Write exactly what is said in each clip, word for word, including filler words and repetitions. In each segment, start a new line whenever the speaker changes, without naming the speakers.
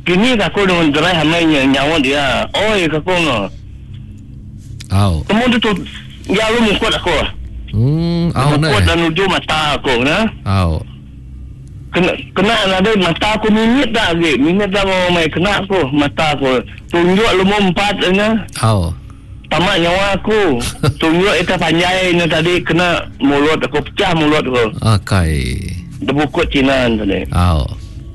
kini aku dengan gerai hamainya nyawa dia. Oh, ya aku no.
Au.
Temu tu ya lu mukut aku.
Hmm, au na.
Mukut dan uju mata aku na.
Au.
Kena kena ada mata aku minit dah lagi. Minit dah mau mai kena aku mata aku. Tunjuk lu mau empat na.
Au.
Tamak nyawa aku. Tunjuk itu panjai ni tadi kena mulut aku pecah mulut aku.
Akai.
Debukut Cina tadi.
Au.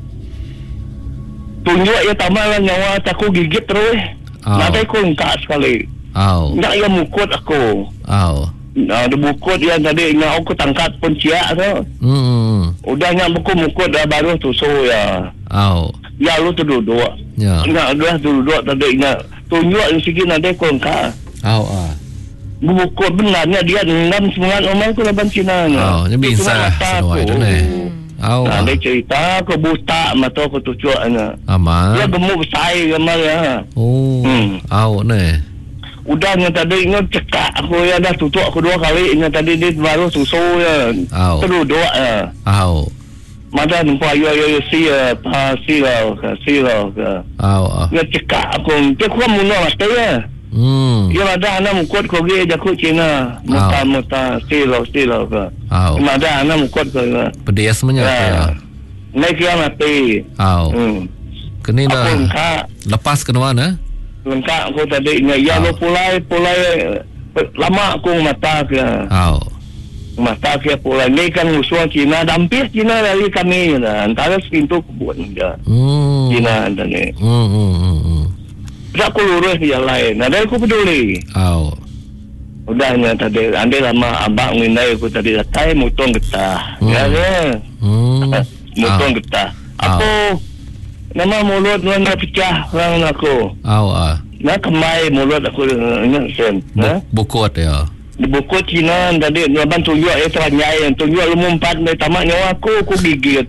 Tunjuk ya tamak lah nyawa aku gigit terus. Nanti aku engkak sekali.
Au.
Nak ia mukut aku.
Au.
Nah, ada bukut yang tadi nak aku tangkat pun ciak tu.
Hmm.
Udah nak buku mukut dah baru tu so ya.
Au.
Ya lu tu duduk.
Ya.
Nak dah duduk tadi nak tunjuk sikit nanti aku engkak.
Au ah.
Bukut benarnya dia enam sembilan orang aku laban Cina.
Au, nya bisa sesuai tu ni. Au.
Nah, dia cerita aku buta mata aku tujuh anak.
Aman.
Dia gemuk sai gambar ya.
Oh. Hmm. Au ni.
Udahnya tadi ingat cekak aku ya dah tutup aku dua kali ingat tadi dia baru susu ya. Terus dua ya.
Au.
Mada nampak ayo ayo si ya pa si lah si lah.
Au.
Ya cekak aku dia kau muna mesti ya.
Hmm.
Ya ada anak mukut kau ge jaku Cina. Muta muta si lah si lah ke.
Au.
Ada anak mukut kau.
Pedes menyat ya.
Naik dia mati.
Au. Hmm. Kini dah. Lepas ke mana?
Lengkap aku tadi ingat ya lo pulai pulai lama aku mata ke.
Au.
Mata ke pulai ni kan musuh Cina dampir Cina dari kami lah. Antara pintu kebun dia.
Hmm.
Cina tadi.
Hmm hmm hmm.
Tak aku lurus ke jalan lain. Ada aku peduli.
Au.
Udahnya tadi andai lama abang ngindai aku tadi datai mutong getah.
Hmm.
Ya ke?
Hmm.
Mutong getah. Aku nama mulut mana pecah orang aku.
Au ah.
Nak kemai mulut aku ingat sen. Ha?
Bukut ya.
Di buku Cina tadi laban tunjuk ya teranyai tunjuk lu empat dari tamak nyawa aku aku gigit.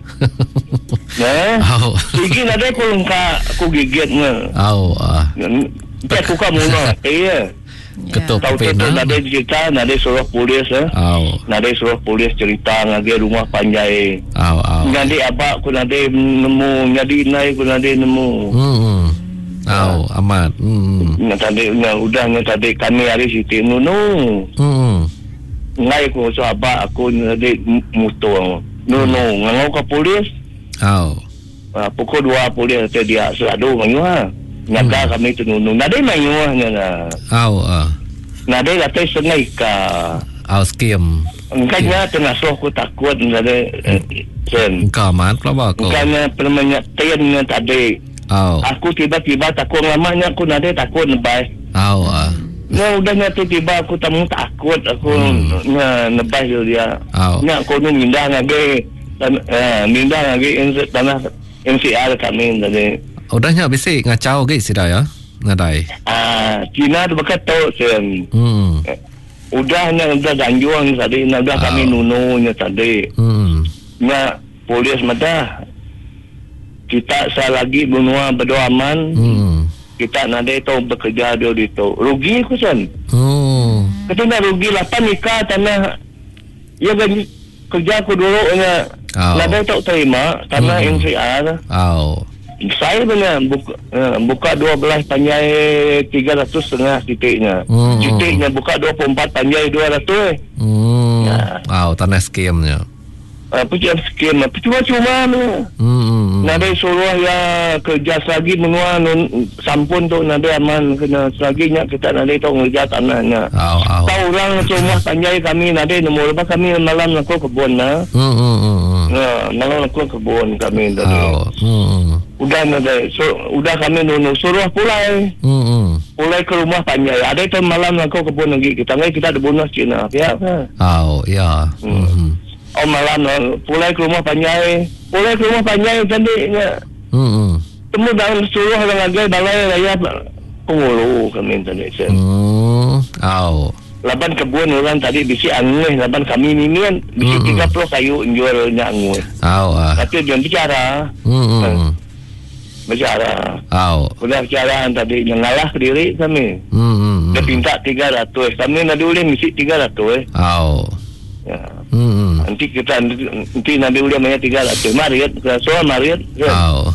Nah.
Au.
Gigit ada aku lengkap aku gigit ne.
Au ah.
Tak aku kamu nak. Iya.
Ketuk
pena. Ada cerita, ada suruh polis eh.
Au.
Ada suruh polis cerita ngagi rumah panjai.
Au au.
Ngadi abak aku nanti nemu, ngadi naik aku nanti nemu.
Hmm. Au, amat. Hmm.
Nah tadi nah, udah nah, tadi kami hari Siti Nunu.
Hmm.
Ngai aku so abak aku nanti mutu. Nunu, ngau ke polis.
Au.
Uh, pukul dua polis dia seladu manyuah. Nyata hmm. kami tu nunu. Nade manyuahnya nah.
Au ah.
Nade latai sengai ka.
Au skim.
Engkanya tengah soh aku takut nade sen.
Engkau mat kelapa aku.
Engkanya permanya tiannya tadi.
Au.
Aku tiba-tiba takut lamanya aku nade takut nebas.
Au ah.
Nah udahnya tu tiba aku tamu takut aku hmm. nah nebas dia.
Au.
Nah aku nu mindah ngage dan eh mindah ngage tanah M C R kami tadi.
Udahnya bisik ngacau ke sida ya? Ngadai.
Ah, Cina tu bekat tahu sen.
Hmm.
Udahnya udah ganjuang tadi, udah kami nununya tadi.
Hmm.
Nya polis mata kita saya lagi benua berdoaman.
Hmm.
Kita nanti tahu bekerja dia itu. Rugi aku sen.
Oh.
Kita nak rugi lapan nikah tanah. Ya gaji kerja aku dulu nya.
Oh.
Nanti tak terima tanah hmm. M C R.
Oh.
Saya benar buka, uh, buka dua belas panjai tiga ratus setengah titiknya. Hmm. Titiknya buka dua puluh empat panjai dua ratus.
Hmm. Ya. Wow, tanah skemnya.
Apa uh, skim? Apa cuma-cuma ni. Hmm. Nanti suruh ya kerja lagi menua sampun tu nanti aman kena selaginya kita nanti tahu kerja tanahnya.
Oh, oh.
Tahu orang cuma panjai kami nanti nemu lepas kami malam nak kebun na.
Hmm. Hmm. Hmm.
Nah, malam nak kebun kami tadi.
Oh. Hmm.
Udah nanti, so, udah kami nunu suruh pulai,
hmm.
pulai ke rumah panjai. Ada itu malam aku kebun lagi kita, ngai kita ada bonus Cina, ya kan?
Oh, ya. Hmm. Hmm.
Oh malam pulai ke rumah panjai, pulai ke rumah panjai tadi, ya.
Hmm.
Temu dalam suruh orang lagi balai raya Pengulu kami tadi.
Hmm. Oh.
Laban kebun orang tadi bisi angui, laban kami mimian bisi tiga puluh kayu jualnya angui.
Oh.
Tapi dia bicara.
Hmm.
Bicara.
Oh.
Sudah bicara tadi yang ngalah ke diri kami.
Hmm.
Dia minta tiga ratus. Kami nak boleh misi tiga ratus.
Oh.
Ya.
Hmm.
Nanti kita nanti nanti boleh banyak tiga ratus. Mariat, soal mariat.
Oh.